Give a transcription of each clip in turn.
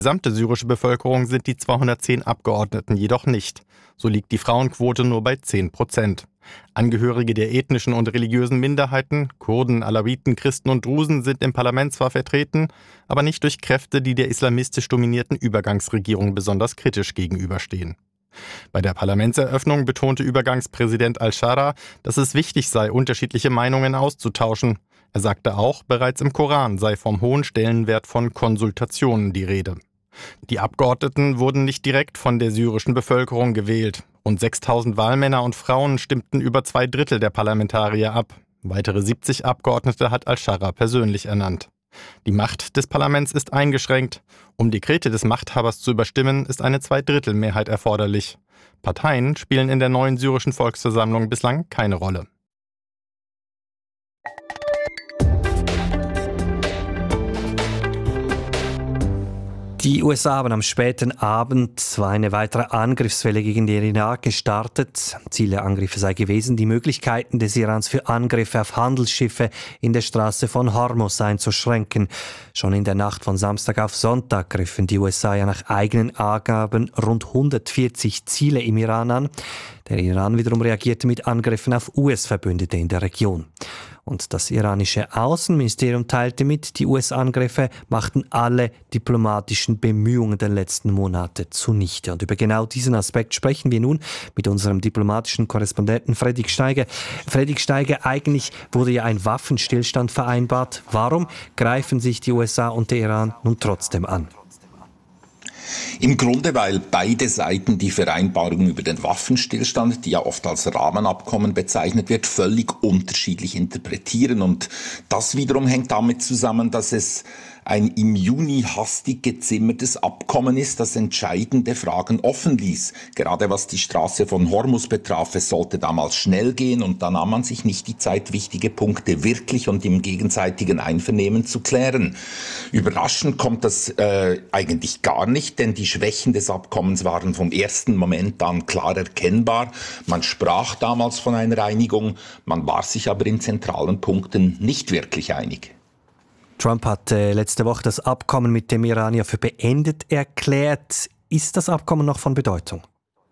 Gesamte syrische Bevölkerung sind die 210 Abgeordneten jedoch nicht. So liegt die Frauenquote nur bei 10%. Angehörige der ethnischen und religiösen Minderheiten, Kurden, Alawiten, Christen und Drusen, sind im Parlament zwar vertreten, aber nicht durch Kräfte, die der islamistisch dominierten Übergangsregierung besonders kritisch gegenüberstehen. Bei der Parlamentseröffnung betonte Übergangspräsident al-Shara, dass es wichtig sei, unterschiedliche Meinungen auszutauschen. Er sagte auch, bereits im Koran sei vom hohen Stellenwert von Konsultationen die Rede. Die Abgeordneten wurden nicht direkt von der syrischen Bevölkerung gewählt. Rund 6000 Wahlmänner und Frauen stimmten über 2/3 der Parlamentarier ab. Weitere 70 Abgeordnete hat al-Shara persönlich ernannt. Die Macht des Parlaments ist eingeschränkt. Um Dekrete des Machthabers zu überstimmen, ist eine 2/3-Mehrheit erforderlich. Parteien spielen in der neuen syrischen Volksversammlung bislang keine Rolle. Die USA haben am späten Abend eine weitere Angriffswelle gegen den Irak gestartet. Ziel der Angriffe sei gewesen, die Möglichkeiten des Irans für Angriffe auf Handelsschiffe in der Straße von Hormuz einzuschränken. Schon in der Nacht von Samstag auf Sonntag griffen die USA ja nach eigenen Angaben rund 140 Ziele im Iran an. Der Iran wiederum reagierte mit Angriffen auf US-Verbündete in der Region. Und das iranische Außenministerium teilte mit, die US-Angriffe machten alle diplomatischen Bemühungen der letzten Monate zunichte. Und über genau diesen Aspekt sprechen wir nun mit unserem diplomatischen Korrespondenten Fredrik Steiger. Fredrik Steiger, eigentlich wurde ja ein Waffenstillstand vereinbart. Warum greifen sich die USA und der Iran nun trotzdem an? Im Grunde, weil beide Seiten die Vereinbarung über den Waffenstillstand, die ja oft als Rahmenabkommen bezeichnet wird, völlig unterschiedlich interpretieren. Und das wiederum hängt damit zusammen, dass es ein im Juni hastig gezimmertes Abkommen ist, das entscheidende Fragen offen ließ. Gerade was die Straße von Hormuz betraf, es sollte damals schnell gehen und da nahm man sich nicht die Zeit, wichtige Punkte wirklich und im gegenseitigen Einvernehmen zu klären. Überraschend kommt das eigentlich gar nicht, denn die Schwächen des Abkommens waren vom ersten Moment an klar erkennbar. Man sprach damals von einer Einigung, man war sich aber in zentralen Punkten nicht wirklich einig. Trump hat letzte Woche das Abkommen mit dem Iran ja für beendet erklärt. Ist das Abkommen noch von Bedeutung?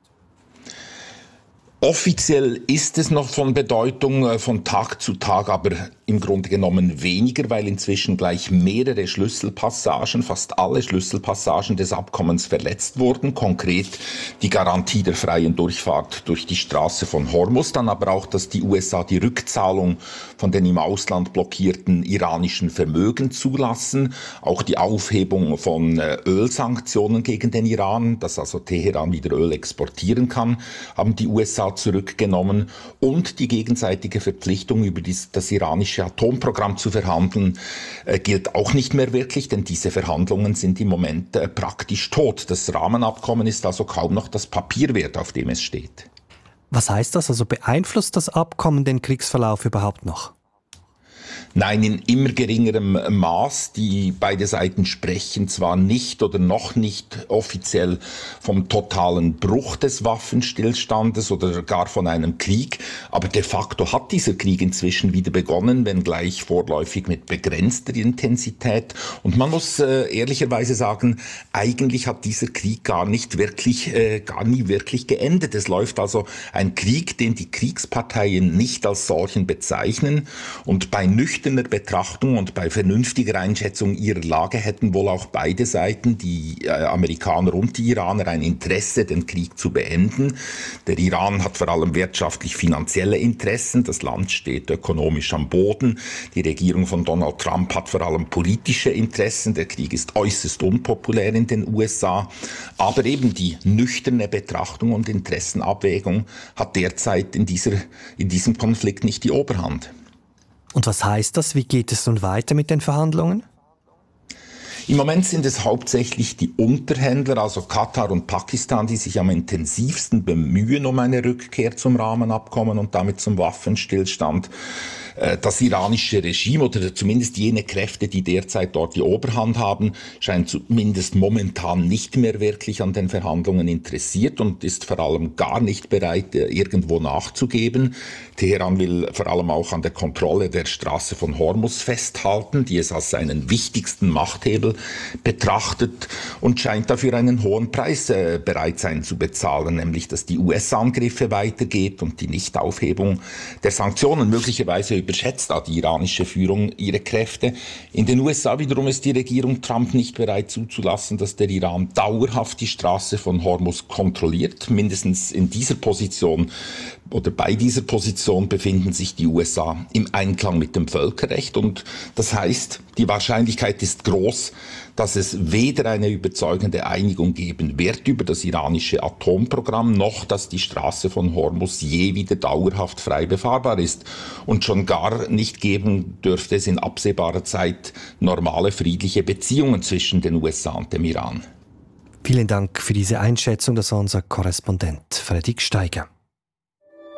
Offiziell ist es noch von Bedeutung, von Tag zu Tag, aber im Grunde genommen weniger, weil inzwischen gleich mehrere Schlüsselpassagen, fast alle Schlüsselpassagen des Abkommens verletzt wurden. Konkret die Garantie der freien Durchfahrt durch die Straße von Hormuz, dann aber auch, dass die USA die Rückzahlung von den im Ausland blockierten iranischen Vermögen zulassen, auch die Aufhebung von Ölsanktionen gegen den Iran, dass also Teheran wieder Öl exportieren kann, haben die USA zurückgenommen und die gegenseitige Verpflichtung über das iranische Atomprogramm zu verhandeln, gilt auch nicht mehr wirklich, denn diese Verhandlungen sind im Moment praktisch tot. Das Rahmenabkommen ist also kaum noch das Papier wert, auf dem es steht. Was heißt das? Also beeinflusst das Abkommen den Kriegsverlauf überhaupt noch? Nein, in immer geringerem Maß. Die beide Seiten sprechen zwar nicht oder noch nicht offiziell vom totalen Bruch des Waffenstillstandes oder gar von einem Krieg, aber de facto hat dieser Krieg inzwischen wieder begonnen, wenngleich vorläufig mit begrenzter Intensität. Und man muss ehrlicherweise sagen, eigentlich hat dieser Krieg gar nie wirklich geendet. Es läuft also ein Krieg, den die Kriegsparteien nicht als solchen bezeichnen, und bei nüchterner Betrachtung und bei vernünftiger Einschätzung ihrer Lage hätten wohl auch beide Seiten, die Amerikaner und die Iraner, ein Interesse, den Krieg zu beenden. Der Iran hat vor allem wirtschaftlich-finanzielle Interessen. Das Land steht ökonomisch am Boden. Die Regierung von Donald Trump hat vor allem politische Interessen. Der Krieg ist äußerst unpopulär in den USA. Aber eben die nüchterne Betrachtung und Interessenabwägung hat derzeit in diesem Konflikt nicht die Oberhand. Und was heißt das? Wie geht es nun weiter mit den Verhandlungen? Im Moment sind es hauptsächlich die Unterhändler, also Katar und Pakistan, die sich am intensivsten bemühen um eine Rückkehr zum Rahmenabkommen und damit zum Waffenstillstand. Das iranische Regime oder zumindest jene Kräfte, die derzeit dort die Oberhand haben, scheint zumindest momentan nicht mehr wirklich an den Verhandlungen interessiert und ist vor allem gar nicht bereit, irgendwo nachzugeben. Teheran will vor allem auch an der Kontrolle der Straße von Hormuz festhalten, die es als seinen wichtigsten Machthebel betrachtet und scheint dafür einen hohen Preis bereit sein zu bezahlen, nämlich dass die US-Angriffe weitergeht und die Nichtaufhebung der Sanktionen. Möglicherweise überschätzt da die iranische Führung ihre Kräfte. In den USA wiederum ist die Regierung Trump nicht bereit zuzulassen, dass der Iran dauerhaft die Straße von Hormuz kontrolliert. Mindestens in dieser Position oder bei dieser Position befinden sich die USA im Einklang mit dem Völkerrecht und das heißt, die Wahrscheinlichkeit ist groß, dass es weder eine überzeugende Einigung geben wird über das iranische Atomprogramm, noch dass die Straße von Hormuz je wieder dauerhaft frei befahrbar ist. Und schon gar nicht geben dürfte es in absehbarer Zeit normale friedliche Beziehungen zwischen den USA und dem Iran. Vielen Dank für diese Einschätzung. Das war unser Korrespondent Fredrik Steiger.